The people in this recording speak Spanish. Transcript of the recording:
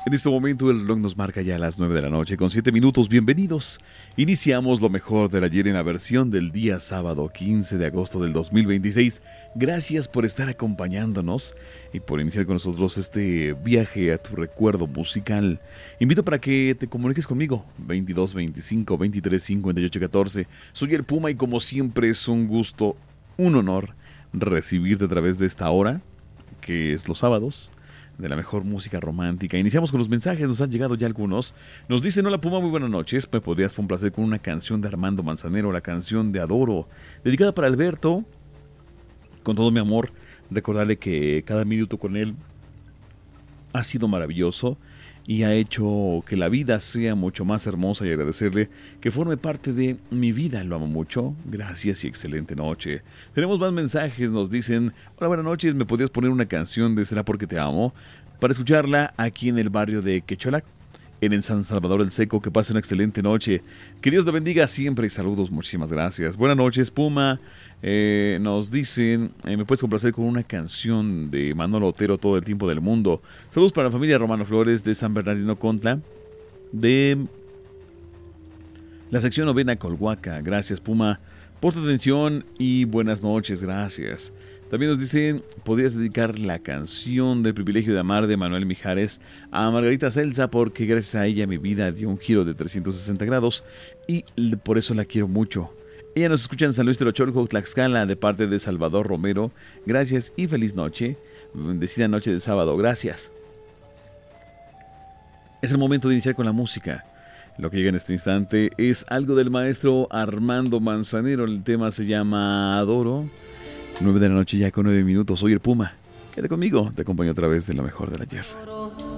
En este momento el reloj nos marca ya las 9 de la noche con 7 minutos. Bienvenidos. Iniciamos lo mejor del ayer en la versión del día sábado 15 de agosto del 2026. Gracias por estar acompañándonos y por iniciar con nosotros este viaje a tu recuerdo musical. Invito para que te comuniques conmigo 22 25 23 58 14. Soy el Puma y como siempre es un gusto, un honor recibirte a través de esta hora que es los sábados de la mejor música romántica. Iniciamos con los mensajes, nos han llegado ya algunos. Nos dicen: hola Puma, muy buenas noches. Me podrías complacer con una canción de Armando Manzanero, la canción de Adoro, dedicada para Alberto. Con todo mi amor, recordarle que cada minuto con él ha sido maravilloso y ha hecho que la vida sea mucho más hermosa, y agradecerle que forme parte de mi vida. Lo amo mucho. Gracias y excelente noche. Tenemos más mensajes. Nos dicen: hola, buenas noches. ¿Me podrías poner una canción de Será porque te amo para escucharla aquí en el barrio de Quecholac, en San Salvador el Seco? Que pase una excelente noche. Que Dios te bendiga siempre y saludos. Muchísimas gracias. Buenas noches, Puma. Nos dicen: ¿me puedes complacer con una canción de Manolo Otero, Todo el tiempo del mundo? Saludos para la familia Romano Flores de San Bernardino Contla, de la sección novena Colhuaca. Gracias, Puma, por tu atención y buenas noches. Gracias. También nos dicen: ¿podrías dedicar la canción del privilegio de amar de Manuel Mijares a Margarita Celsa? Porque gracias a ella mi vida dio un giro de 360 grados y por eso la quiero mucho. Ella nos escucha en San Luis Terochorco, Tlaxcala, de parte de Salvador Romero. Gracias y feliz noche. Bendecida noche de sábado. Gracias. Es el momento de iniciar con la música. Lo que llega en este instante es algo del maestro Armando Manzanero. El tema se llama Adoro. 9 de la noche ya con 9 minutos. Soy el Puma. Quédate conmigo. Te acompaño a través de lo mejor del ayer.